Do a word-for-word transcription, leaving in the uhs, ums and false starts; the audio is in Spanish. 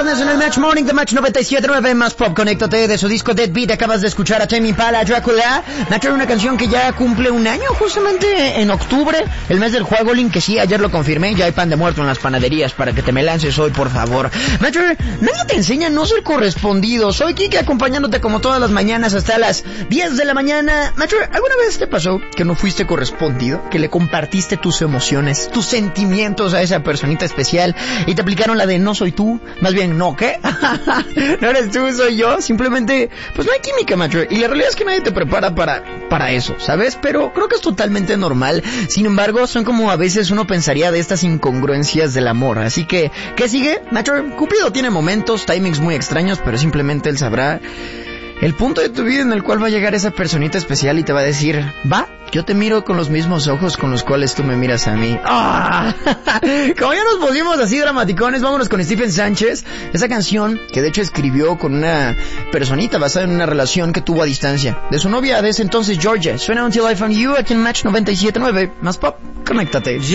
viernes en el Match Morning de Match noventa y siete punto nueve más Pop. Conéctate de su disco Dead Beat. Acabas de escuchar a Tame Impala, Dracula. Match, una canción que ya cumple un año justamente en octubre, el mes del Juegolín, que sí, ayer lo confirmé. Ya hay pan de muerto en las panaderías para que te me lances hoy, por favor. Match, nadie te enseña a no ser correspondido. Soy Kike acompañándote como todas las mañanas hasta las diez de la mañana. Match, ¿alguna vez te pasó que no fuiste correspondido? Que le compartiste tus emociones, tus sentimientos a esa personita especial y te aplicaron la de no soy tú, más bien no, ¿qué? No eres tú, soy yo. Simplemente, pues no hay química, macho. Y la realidad es que nadie te prepara para, para eso, ¿sabes? Pero creo que es totalmente normal. Sin embargo, son como a veces uno pensaría de estas incongruencias del amor. Así que, ¿qué sigue? Macho, Cupido tiene momentos, timings muy extraños, pero simplemente él sabrá el punto de tu vida en el cual va a llegar esa personita especial y te va a decir, va, yo te miro con los mismos ojos con los cuales tú me miras a mí. ¡Ah! Como ya nos pusimos así dramaticones, vámonos con Stephen Sánchez. Esa canción que de hecho escribió con una personita basada en una relación que tuvo a distancia de su novia de ese entonces, Georgia. Suena Until I Found You aquí en Match noventa y siete punto nueve. Más Pop, conéctate.